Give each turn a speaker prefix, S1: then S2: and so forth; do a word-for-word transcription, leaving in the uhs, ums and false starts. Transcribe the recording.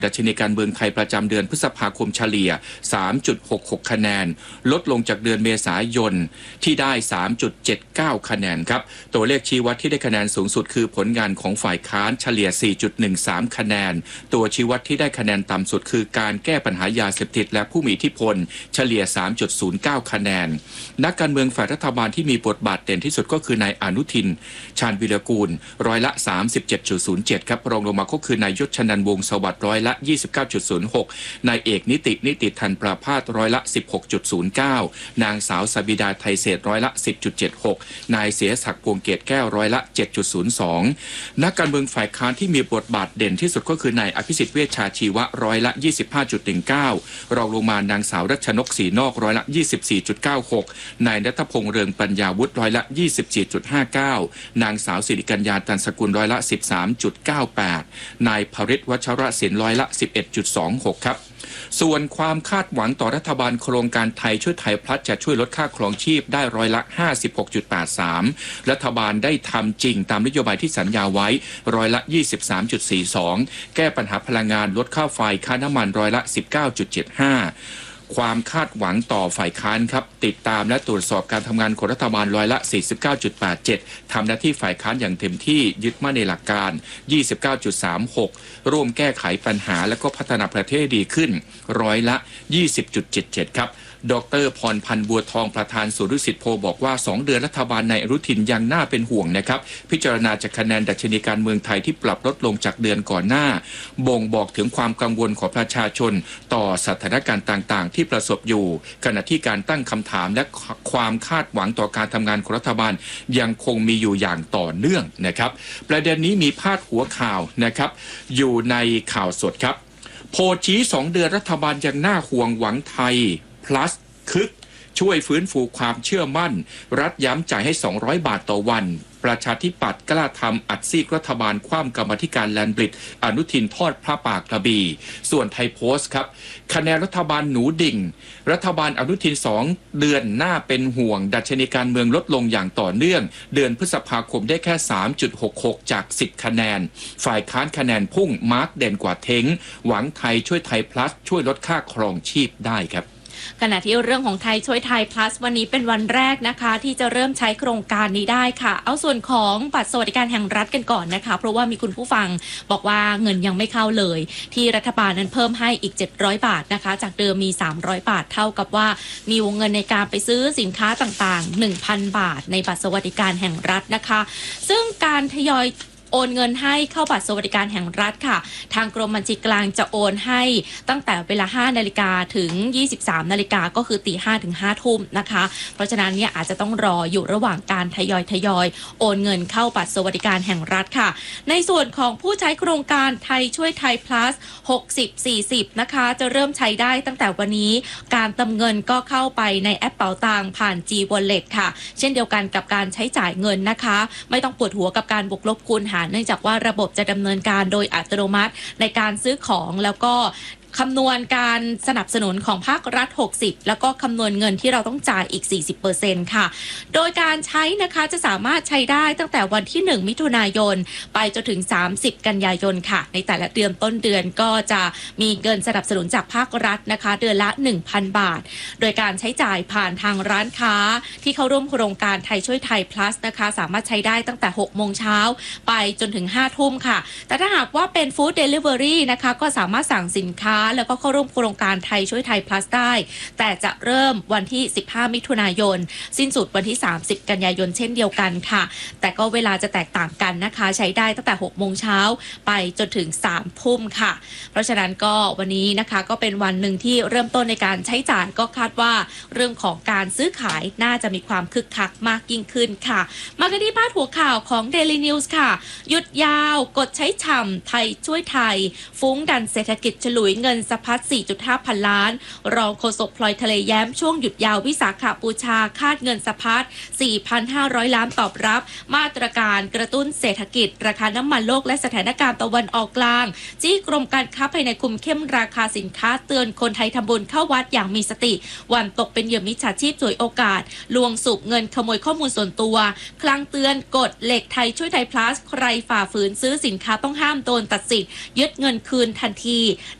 S1: ดัชนีการเมืองไทยประจำเดือนพฤษภาคมเฉลี่ย สามจุดหกหก คะแนนลดลงจากเดือนเมษายนที่ได้ สามจุดเจ็ดเก้า คะแนนครับตัวเลขชี้วัดที่ได้คะแนนสูงสุดคือผลงานของฝ่ายค้านเฉลี่ย สี่จุดหนึ่งสาม คะแนนตัวชี้วัดที่ได้คะแนนต่ำสุดคือการแก้ปัญหายาเสพติดและผู้มีอิทธิพลเฉลี่ย สามจุดศูนย์เก้า คะแนนนักการเมืองฝ่ายรัฐบาลที่มีบทบาทเด่นที่สุดก็คือนายอนุทินชาญวิรากูลร้อยละ สามสิบเจ็ดจุดศูนย์เจ็ด ครับรองลงมาก็คือนายยศชนันท์วงศ์สวัสดิ์ร้อยละ ยี่สิบเก้าจุดศูนย์หก นายเอกนิตินิติธันประภาสร้อยละ สิบหกจุดศูนย์เก้า นางสาวสบิดาไทยเศรษฐ์ร้อยละ สิบจุดเจ็ดหก นายเสียศักดิ์พวงเกตแก้วร้อยละ เจ็ดจุดศูนย์สอง นักการเมืองฝ่ายค้านที่มีบทบาทเด่นที่สุดก็คือนายอภิสิทธิ์เวชชาชีวะร้อยละ ยี่สิบห้าจุดหนึ่งเก้า รองลงมานางสาวรัชนกศรีนอกร้อยละ ยี่สิบสี่จุดเก้าหก นายณัฐพงษ์เรืองปัญญาวุฒิร้อยละ ยี่สิบสี่จุดห้าเก้า นางสาวสิริกัญญาตันสกุลร้อยละ สิบสามจุดเก้าแปด นายภริษวัชรศิลป์ร้อยละ สิบเอ็ดจุดสองหก ครับส่วนความคาดหวังต่อรัฐบาลโครงการไทยช่วยไทยพลัสจะช่วยลดค่าครองชีพได้ร้อยละ ห้าสิบหกจุดแปดสาม รัฐบาลได้ทำจริงตามนโยบายที่สัญญาไว้ร้อยละ ยี่สิบสามจุดสี่สอง แก้ปัญหาพลังงานลดค่าไฟค่าน้ำมันร้อยละ สิบเก้าจุดเจ็ดห้าความคาดหวังต่อฝ่ายค้านครับติดตามและตรวจสอบการทำงานของรัฐบาลร้อยละ สี่สิบเก้าจุดแปดเจ็ด ทำหน้าที่ฝ่ายค้านอย่างเต็มที่ยึดมั่นในหลักการ ยี่สิบเก้าจุดสามหก ร่วมแก้ไขปัญหาและก็พัฒนาประเทศดีขึ้นร้อยละ ยี่สิบจุดเจ็ดเจ็ด ครับดร.พรพันธ์บัวทองประธานศูนย์ดุสิตโพลบอกว่าสองเดือนรัฐบาลในอนุทินยังน่าเป็นห่วงนะครับพิจารณาจากคะแนนดัชนีการเมืองไทยที่ปรับลดลงจากเดือนก่อนหน้าบ่งบอกถึงความกังวลของประชาชนต่อสถานการณ์ต่างๆที่ประสบอยู่ขณะที่การตั้งคำถามและความคาดหวังต่อการทำงานของรัฐบาลยังคงมีอยู่อย่างต่อเนื่องนะครับประเด็นนี้มีพาดหัวข่าวนะครับอยู่ในข่าวสดครับโพลชี้สองเดือนรัฐบาลยังน่าห่วงหวังไทยplus คึกช่วยฟื้นฟูความเชื่อมั่นรัฐย้ำจ่ายให้สองร้อยบาทต่อวันประชาธิปัตย์กล้าทำอัดซีกรัฐบาลคว่ำกรรมธิการแลนบริดอนุทินทอดพระปากกระบี่ส่วนไทยโพสต์ครับคะแนนรัฐบาลหนูดิ่งรัฐบาลอนุทินสองเดือนน่าเป็นห่วงดัชนีการเมืองลดลงอย่างต่อเนื่องเดือนพฤษภาคมได้แค่ สามจุดหกหก จากสิบคะแนนฝ่ายค้านคะแนนพุ่งมาร์กเด่นกว่าเท้งหวังไทยช่วยไทยพลัสช่วยลดค่าครองชีพได้ครับ
S2: ขณะที่เรื่องของไทยช่วยไทย plus วันนี้เป็นวันแรกนะคะที่จะเริ่มใช้โครงการนี้ได้ค่ะเอาส่วนของบัตรสวัสดิการแห่งรัฐกันก่อนนะคะเพราะว่ามีคุณผู้ฟังบอกว่าเงินยังไม่เข้าเลยที่รัฐบาลนั้นเพิ่มให้อีกเจ็ดร้อยบาทนะคะจากเดิมมีสามร้อยบาทเท่ากับว่ามีวงเงินในการไปซื้อสินค้าต่างๆ หนึ่งพัน บาทในบัตรสวัสดิการแห่งรัฐนะคะซึ่งการทยอยโอนเงินให้เข้าบัตรสวัสดิการแห่งรัฐค่ะทางกรมบัญชีกลางจะโอนให้ตั้งแต่เวลา ห้านาฬิกาถึง ยี่สิบสามนาฬิกาก็คือตีห้าถึงห้าทุ่มนะคะเพราะฉะนั้นเนี่ยอาจจะต้องรออยู่ระหว่างการทยอยทยอยโอนเงินเข้าบัตรสวัสดิการแห่งรัฐค่ะในส่วนของผู้ใช้โครงการไทยช่วยไทย plus หกสิบ สี่สิบนะคะจะเริ่มใช้ได้ตั้งแต่วันนี้การเติมเงินก็เข้าไปในแอปเป๋าตังค์ผ่าน G Wallet ค่ะเช่นเดียวกันกับการใช้จ่ายเงินนะคะไม่ต้องปวดหัวกับการบวกลบคูณหารเนื่องจากว่าระบบจะดำเนินการโดยอัตโนมัติในการซื้อของแล้วก็คำนวณการสนับสนุนของภาครัฐหกสิบแล้วก็คำนวณเงินที่เราต้องจ่ายอีก สี่สิบเปอร์เซ็นต์ ค่ะโดยการใช้นะคะจะสามารถใช้ได้ตั้งแต่วันที่หนึ่งมิถุนายนไปจนถึงสามสิบกันยายนค่ะในแต่ละเดือนต้นเดือนก็จะมีเงินสนับสนุนจากภาครัฐนะคะเดือนละ หนึ่งพัน บาทโดยการใช้จ่ายผ่านทางร้านค้าที่เข้าร่วมโครงการไทยช่วยไทย plus นะคะสามารถใช้ได้ตั้งแต่หกโมงเช้าไปจนถึงห้าทุ่มค่ะแต่ถ้าหากว่าเป็น food delivery นะคะก็สามารถสั่งสินค้าแล้วก็เข้าร่วมโครงการไทยช่วยไทย plus ได้แต่จะเริ่มวันที่สิบห้ามิถุนายนสิ้นสุดวันที่สามสิบกันยายนเช่นเดียวกันค่ะแต่ก็เวลาจะแตกต่างกันนะคะใช้ได้ตั้งแต่หกโมงเช้าไปจนถึงสามทุ่มค่ะเพราะฉะนั้นก็วันนี้นะคะก็เป็นวันหนึ่งที่เริ่มต้นในการใช้จ่ายก็คาดว่าเรื่องของการซื้อขายน่าจะมีความคึกคักมากยิ่งขึ้นค่ะมากันที่พาดหัวข่าวของ Daily News ค่ะหยุดยาวกดใช้ฉ่ำไทยช่วยไทยฟุ้งดันเศรษฐกิจฉลุยเงินงินสะพัด สี่จุดห้า พันล้านรองโฆษกพลอยทะเลแย้มช่วงหยุดยาววิสาขบูชาคาดเงินสะพัด สี่พันห้าร้อย ล้านตอบรับมาตรการกระตุ้นเศรษฐกิจราคาน้ำมันโลกและสถานการณ์ตะวันออกกลางจี้กรมการค้าภายในคุมเข้มราคาสินค้าเตือนคนไทยทำบุญเข้าวัดอย่างมีสติวันตกเป็นเหยื่อมิจฉาชีพฉวยโอกาสลวงสูบเงินขโมยข้อมูลส่วนตัวคลังเตือนกฎเหล็กไทยช่วยไทย plus ใครฝ่าฝืนซื้อสินค้าต้องห้ามโดนตัดสิทธิ์ยึดเงินคืนทันที